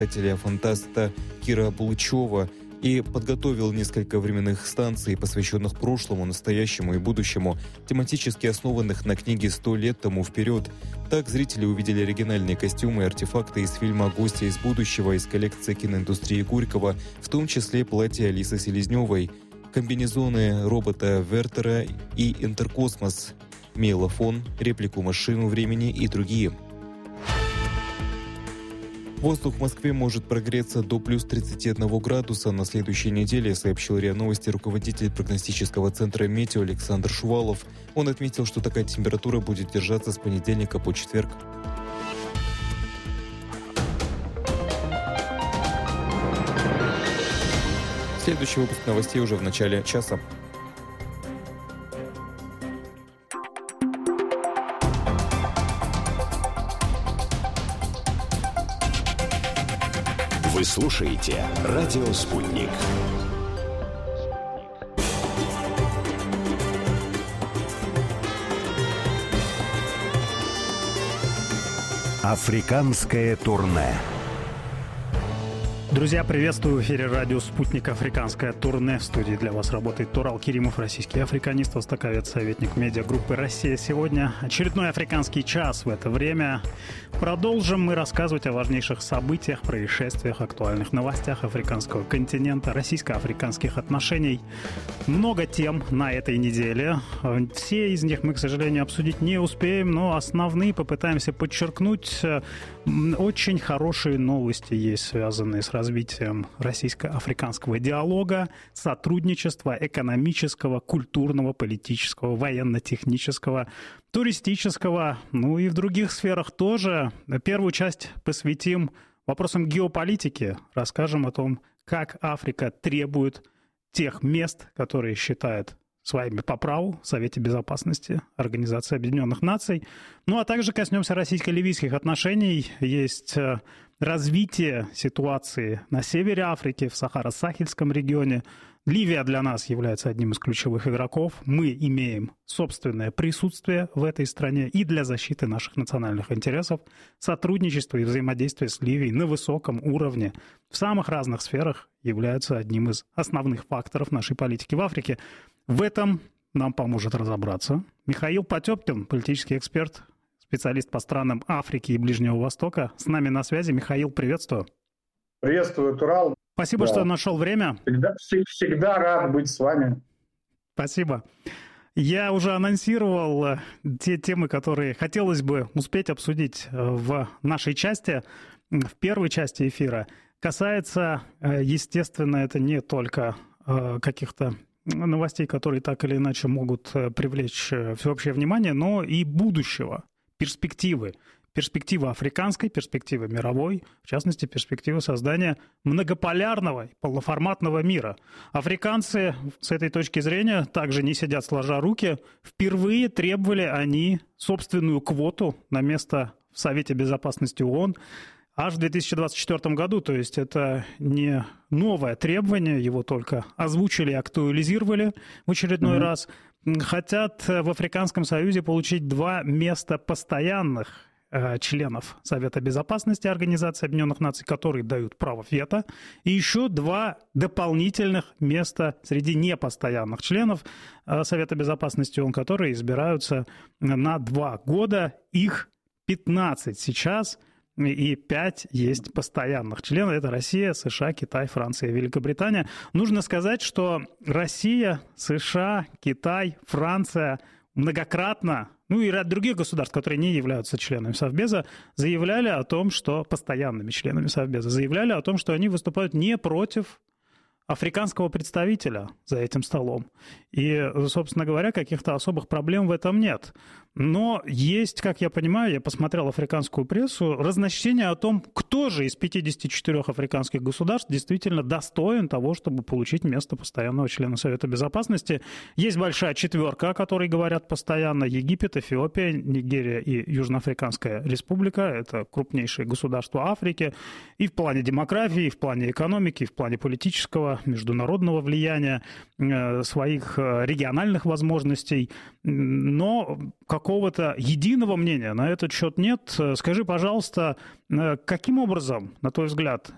фантаста Кира Булычева и подготовил несколько временных станций, посвященных прошлому, настоящему и будущему, тематически основанных на книге «100 лет тому вперед». Так зрители увидели оригинальные костюмы и артефакты из фильма «Гости из будущего» из коллекции киноиндустрии Горького, в том числе платье Алисы Селезневой, комбинезоны робота Вертера и Интеркосмос, мейлофон, реплику «Машину времени» и другие. Воздух в Москве может прогреться до плюс 31 градуса на следующей неделе, сообщил РИА Новости руководитель прогностического центра «Метео» Александр Шувалов. Он отметил, что такая температура будет держаться с понедельника по четверг. Следующий выпуск новостей уже в начале часа. Вы слушаете «Радио Спутник». Африканское турне. Друзья, приветствую! В эфире радио «Спутник. Африканское турне». В студии для вас работает Турал Керимов, российский африканист, востоковед, советник медиагруппы «Россия сегодня». Очередной африканский час в это время. Продолжим мы рассказывать о важнейших событиях, происшествиях, актуальных новостях африканского континента, российско-африканских отношений. Много тем на этой неделе. Все из них мы, к сожалению, обсудить не успеем, но основные попытаемся подчеркнуть. Очень хорошие новости есть, связанные с развитием российско-африканского диалога, сотрудничества экономического, культурного, политического, военно-технического, туристического, ну и в других сферах тоже. Первую часть посвятим вопросам геополитики. Расскажем о том, как Африка требует тех мест, которые считает своими по праву в Совете Безопасности Организации Объединенных Наций. Ну, а также коснемся российско-ливийских отношений. Есть развитие ситуации на севере Африки, в Сахаро-Сахельском регионе. Ливия для нас является одним из ключевых игроков. Мы имеем собственное присутствие в этой стране и для защиты наших национальных интересов. Сотрудничество и взаимодействие с Ливией на высоком уровне в самых разных сферах являются одним из основных факторов нашей политики в Африке. В этом нам поможет разобраться Михаил Потёпкин, политический эксперт, специалист по странам Африки и Ближнего Востока. С нами на связи. Михаил, приветствую. Приветствую, Турал. Спасибо, что нашел время. Всегда рад быть с вами. Спасибо. Я уже анонсировал те темы, которые хотелось бы успеть обсудить в нашей части, в первой части эфира. Касается, естественно, это не только каких-то новостей, которые так или иначе могут привлечь всеобщее внимание, но и будущего, перспективы. Перспектива африканской, перспектива мировой, в частности, перспектива создания многополярного, полноформатного мира. Африканцы с этой точки зрения также не сидят сложа руки. Впервые требовали они собственную квоту на место в Совете Безопасности ООН аж в 2024 году, то есть это не новое требование, его только озвучили и актуализировали в очередной раз. Хотят в Африканском Союзе получить 2 места постоянных членов Совета Безопасности Организации Объединенных Наций, которые дают право вето, и еще 2 дополнительных места среди непостоянных членов Совета Безопасности ООН, которые избираются на 2 года. Их 15 сейчас, и 5 есть постоянных членов. Это Россия, США, Китай, Франция и Великобритания. Нужно сказать, что Россия, США, Китай, Франция многократно, ну и ряд других государств, которые не являются членами Совбеза, заявляли о том, что постоянными членами Совбеза, заявляли о том, что они выступают не против африканского представителя за этим столом. И, собственно говоря, каких-то особых проблем в этом нет. Но есть, как я понимаю, я посмотрел африканскую прессу, разночтение о том, кто же из 54 африканских государств действительно достоин того, чтобы получить место постоянного члена Совета Безопасности. Есть большая четверка, о которой говорят постоянно: Египет, Эфиопия, Нигерия и Южноафриканская Республика. Это крупнейшие государства Африки и в плане демографии, и в плане экономики, и в плане политического, международного влияния, своих региональных возможностей. Но какого-то единого мнения на этот счет нет. Скажи, пожалуйста, каким образом, на твой взгляд,